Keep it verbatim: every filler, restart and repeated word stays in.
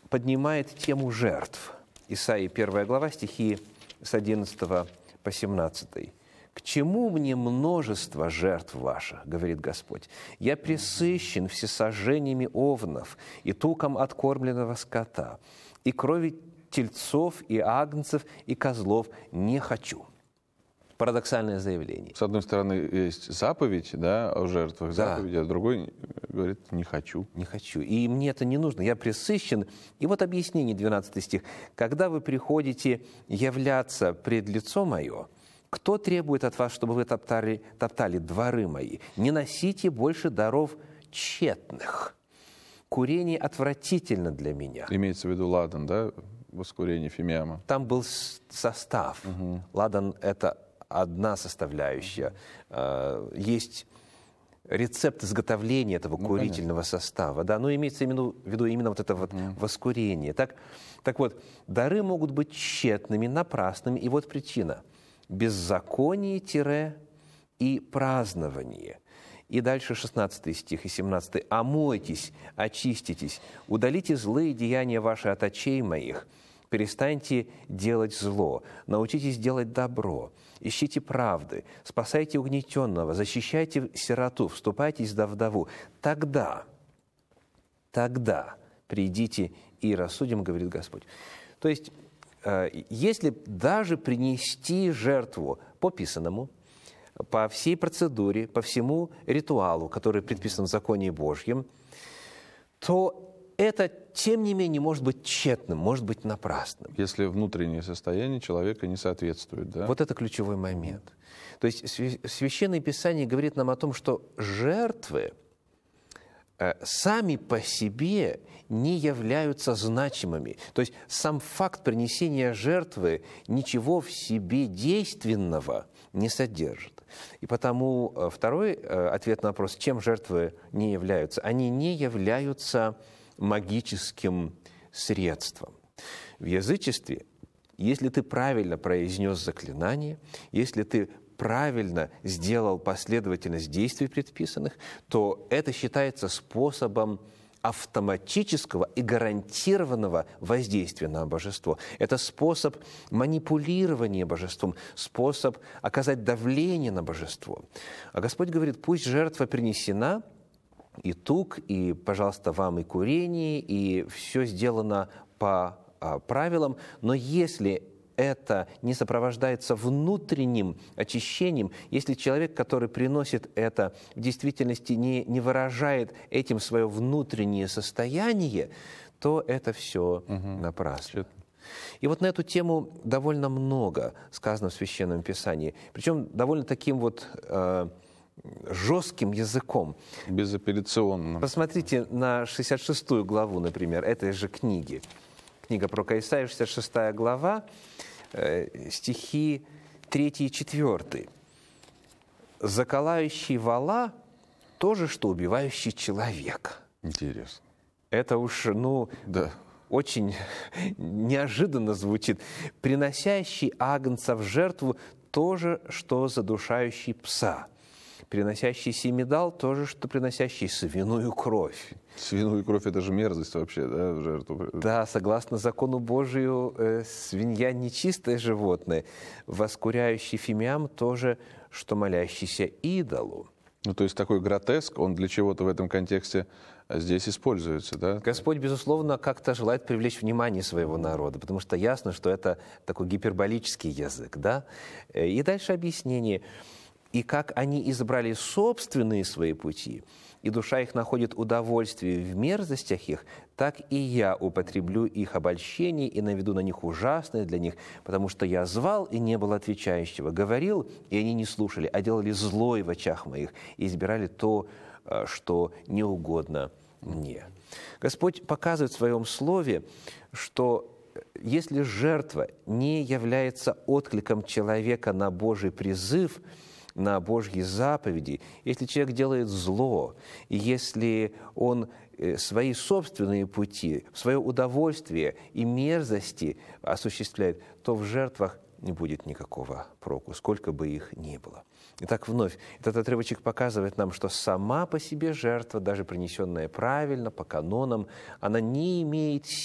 поднимает тему жертв. Исаии первая глава, стихи с одиннадцатого по семнадцатый. «К чему мне множество жертв ваших, говорит Господь? Я пресыщен всесожжениями овнов и туком откормленного скота, и крови тельцов, и агнцев, и козлов не хочу». Парадоксальное заявление. С одной стороны, есть заповедь, да, о жертвах, Да. заповедь, а с другой говорит, не хочу. Не хочу. И мне это не нужно. Я пресыщен. И вот объяснение, двенадцатый стих. «Когда вы приходите являться пред лицо мое, кто требует от вас, чтобы вы топтали, топтали дворы мои? Не носите больше даров тщетных. Курение отвратительно для меня». Имеется в виду ладан, да, воскурение фимиама. Там был с- состав. Угу. Ладан – это одна составляющая. Э, Есть рецепт изготовления этого Ну, курительного состава. Да, но имеется именно, в виду именно вот это вот воскурение. Так, так вот, дары могут быть тщетными, напрасными. И вот причина. Беззаконие и празднование. И дальше шестнадцатый стих и семнадцатый. «Омойтесь, очиститесь, удалите злые деяния ваши от очей моих, перестаньте делать зло, научитесь делать добро, ищите правды, спасайте угнетенного, защищайте сироту, вступайтесь за вдову. Тогда, тогда придите и рассудим, говорит Господь». То есть, если даже принести жертву по писанному, по всей процедуре, по всему ритуалу, который предписан в законе Божьем, то это, тем не менее, может быть тщетным, может быть напрасным. Если внутреннее состояние человека не соответствует, да? Вот это ключевой момент. То есть Священное Писание говорит нам о том, что жертвы сами по себе не являются значимыми. То есть сам факт принесения жертвы ничего в себе действенного не содержит. И потому второй ответ на вопрос, чем жертвы не являются, они не являются магическим средством. В язычестве, если ты правильно произнес заклинание, если ты правильно сделал последовательность действий предписанных, то это считается способом автоматического и гарантированного воздействия на божество. Это способ манипулирования божеством, способ оказать давление на божество. А Господь говорит, пусть жертва принесена, и тук, и, пожалуйста, вам и курение, и все сделано по а, правилам, но если это не сопровождается внутренним очищением, если человек, который приносит это, в действительности не, не выражает этим свое внутреннее состояние, то это все угу. напрасно. И вот на эту тему довольно много сказано в Священном Писании, причем довольно таким вот э, жестким языком. Безапелляционно. Посмотрите на шестьдесят шестую главу, например, этой же книги. Книга про Исаию, шестьдесят шестая глава, э, стихи третий и четвёртый. «Заколающий вола – то же, что убивающий человека». Интересно. Это уж, ну, да. очень неожиданно звучит. «Приносящий агнца в жертву – то же, что задушающий пса». Приносящий семидал – то же, что приносящий свиную кровь. Свиную кровь – это же мерзость вообще, да, в жертву? Да, согласно закону Божию, э, свинья – нечистое животное. Воскуряющий фимиам – то же, что молящийся идолу. Ну, то есть такой гротеск, он для чего-то в этом контексте здесь используется, да? Господь, безусловно, как-то желает привлечь внимание своего народа, потому что ясно, что это такой гиперболический язык, да? И дальше объяснение. «И как они избрали собственные свои пути, и душа их находит удовольствие в мерзостях их, так и я употреблю их обольщение и наведу на них ужасное для них, потому что я звал, и не было отвечающего, говорил, и они не слушали, а делали злое в очах моих, и избирали то, что не угодно мне». Господь показывает в Своем Слове, что если жертва не является откликом человека на Божий призыв, на Божьи заповеди, если человек делает зло, и если он свои собственные пути, свое удовольствие и мерзости осуществляет, то в жертвах не будет никакого проку, сколько бы их ни было. Итак, вновь, этот отрывочек показывает нам, что сама по себе жертва, даже принесенная правильно, по канонам, она не имеет